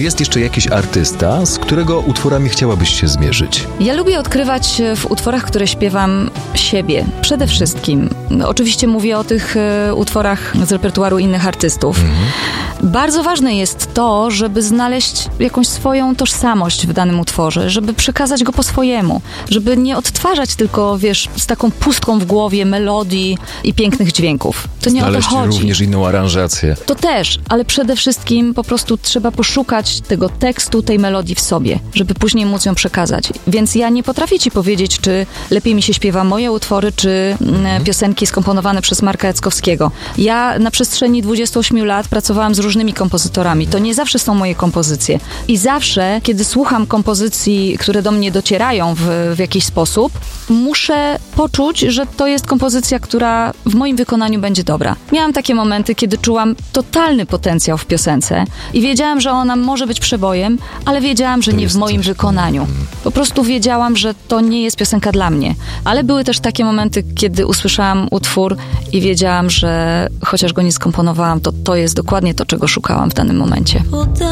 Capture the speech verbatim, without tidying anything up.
jest jeszcze jakiś artysta, z którego utworami chciałabyś się zmierzyć? Ja lubię odkrywać w utworach, które śpiewam, siebie. Przede wszystkim. No, oczywiście mówię o tych e, utworach z repertuaru innych artystów. Mhm. Bardzo ważne jest to, żeby znaleźć jakąś swoją tożsamość w danym utworze, żeby przekazać go po swojemu, żeby nie odtwarzać tylko, wiesz, z taką pustką w głowie melodii i pięknych dźwięków. To nie Znaleźć o to chodzi. również inną aranżację. To też, ale przede wszystkim po prostu trzeba poszukać tego tekstu, tej melodii w sobie, żeby później móc ją przekazać. Więc ja nie potrafię ci powiedzieć, czy lepiej mi się śpiewa moje utwory, czy mm, piosenki skomponowane przez Marka Jackowskiego. Ja na przestrzeni dwudziestu ośmiu lat pracowałam z różnymi kompozytorami. To nie zawsze są moje kompozycje. I zawsze, kiedy słucham kompozycji, które do mnie docierają w, w jakiś sposób, muszę poczuć, że to jest kompozycja, która w moim wykonaniu będzie dobra. Miałam takie momenty, kiedy czułam totalny potencjał w piosence i wiedziałam, że ona może być przebojem, ale wiedziałam, że To nie w moim coś. wykonaniu. Po prostu wiedziałam, że to nie jest piosenka dla mnie. Ale były też takie momenty, kiedy usłyszałam utwór i wiedziałam, że chociaż go nie skomponowałam, to to jest dokładnie to, czego szukałam w danym momencie.